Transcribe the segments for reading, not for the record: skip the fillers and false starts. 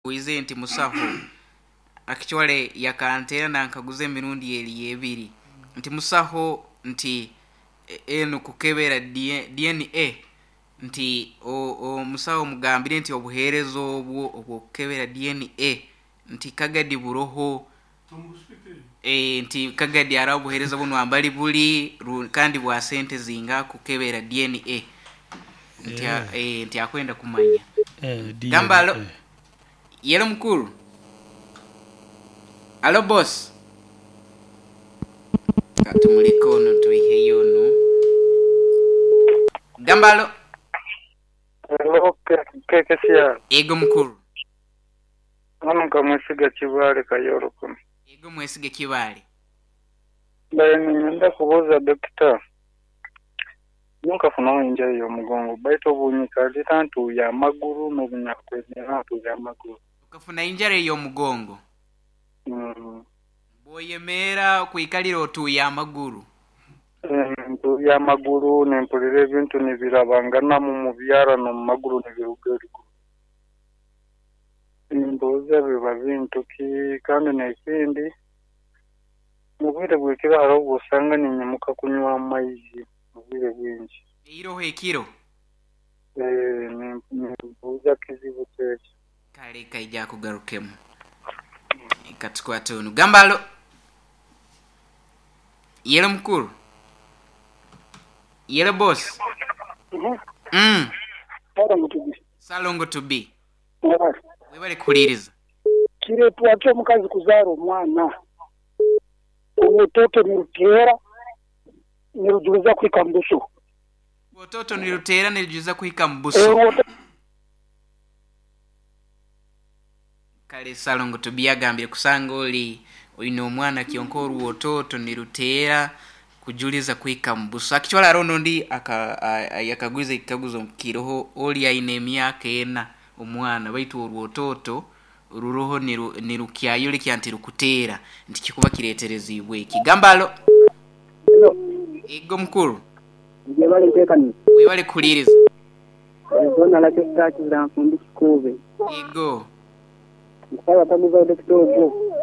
wize nti musaho akichwale yakantera nankaguze emirundi eri ebiri nti musaho nti eno kukebera DNA nti o musaho mugambire nti obuherezo obwo kukebera DNA nti kagadi buroho nti kagadi ara obuherezo buno ambali buli kandi bwa sente zinga kukebera DNA nti akwenda kumanya gambalo yelo mkuru alo boss katumuliko no tuihe yono gambalo kekesia ego mkuru nka mwesiga kibale kayorokono ego mwesiga kibale bayani nda kuboza doctor nunca funa inja yo mugongo baito bunyika litantu ya maguru no bunyakwenya tu ya maguru ukafuna injare yo mugongo boyemera kuikaliro tu ya maguru tu ya maguru nempulire bintu nibirabangana mu byara no maguru nibirugerigo imboza biba bintu ki kandi n'ikindi mubire bwekira haro busanga ni nyamuka kunywa amazi mubire bwinshi iroho ekiro nimbuza kizibu cyose kale kaija kugarukemu ikatwata unu gambalo yelo mkuru yelo boss salongo to be webale kuliriza kire tuacho mukazi kuzaro mwana umutoto nirutera nirujuza kwika mbuso watoto nirutera nirujuza kwika mbuso kale salongo to be agambye kusanga oli oyino omwana kionkoru watoto nirutera kujuliza kwika mbuso akichwala arono ndi yakagwiza ikaguzo mkiroho oli aine myaka ena omwana baitu olwototo ruroho nirukyayo likyanti rukutera nti kikuba kireterezibwe ikigambalo ego mkuru njebale ntekani webale kuliriza zona la kestati za fundi kikobe ego mukaba tamuza dokitogo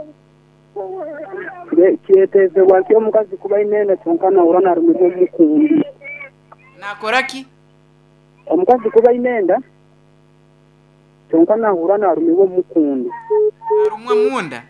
kireteze wanti omukazi kuba inene tonkana urana rumizo mukundi nakoraki omukazi kuba inenda tonkana urana rumizo mukundi rumwa munda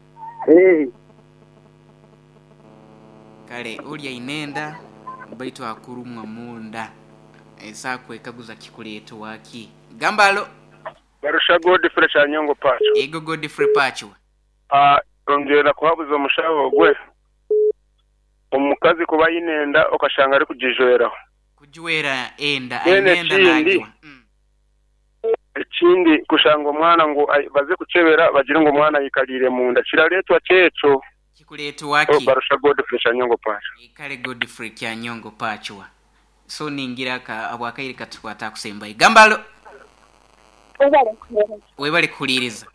kale ulya inenda baitu akurumwa munda esa kwekaguza kikuleto waki gambalo barusha Godfrey Chanyongo Pacho ego Godfrey Pacho ongera kuhabuza umushaho gwe omukazi kuba inenda okashanga ari kujiwera enda najwa ekindi kushanga omwana ngo baze kucebera bagira ngo omwana yikalire munda kiraletwa cyeco kikuleto waki barusha Godfrey Chanyongo Pacho ikale Godfrey Chanyongo Pacho so ningira ka abwakaire katwata kusemba igambalo webale kuliriza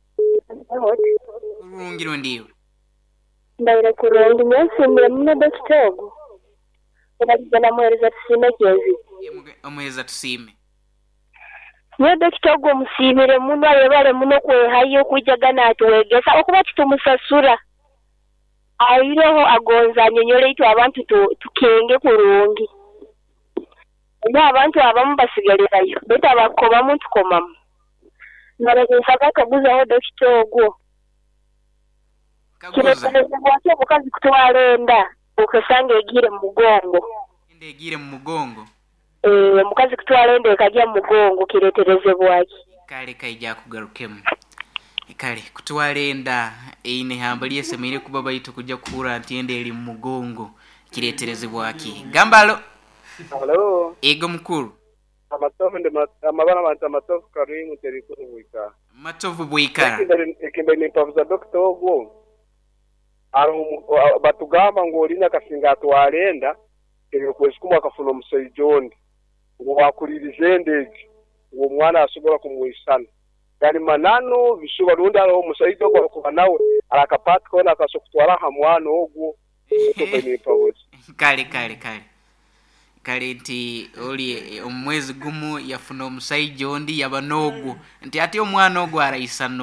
urungiro ndiyo ndaire kurongi nyasimwe mune dokitogo ndagana mwereza tusime kezi amweza tusime ye dokitogo musimire muno ayebale muno kwehayo kujagana atwegesa okuba tumusasura ayiroho agonza nyonyole itu abantu tukenge kurungi nda abantu abamu basigalirayo beta bakoba muntu komamu nabagesa kakaguza ho dokitogo kaguza kiretse mukazi kutwalenda ukasanga egire mu mugongo egire mu mugongo mukazi kutwalenda ekajja mu mugongo kiretereze bwaki kale kaija kugarukemu kale kutwalenda ine hambali esemire kuba baitu kujja kura atiende eri mu mugongo kiretereze bwaki gambalo hello ego mkuru amatofu ndi amabana manta amatofu karingu terikuru buika matofu buikara ekimbe ni pavuza dokitogo batugamba ngo olinya kasinga atwalenda kwesikumwa akafuna omusaijondi ngo wakulirize ndege ngo omwana asobola kumwisana yani manano bishuba rundi alo omusaido ngo kuba nawe arakapati kona akasokutwala hamwana ogwo ni pavuza kale kale nti oli omwezi gumu yafuna omusaijo ndi yaba nogo nti ati omwana ogwo arayisa